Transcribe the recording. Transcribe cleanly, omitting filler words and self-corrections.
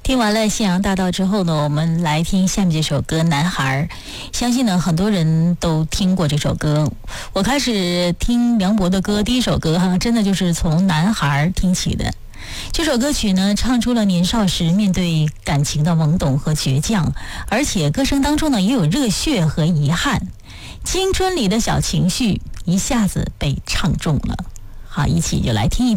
听完了《信阳大道》之后呢，我们来听下面这首歌《男孩》。相信呢，很多人都听过这首歌。我开始听梁博的歌，第一首歌真的就是从《男孩》听起的。这首歌曲呢，唱出了年少时面对感情的懵懂和倔强，而且歌声当中呢，也有热血和遗憾。青春里的小情绪一下子被唱中了。好，一起就来听一听。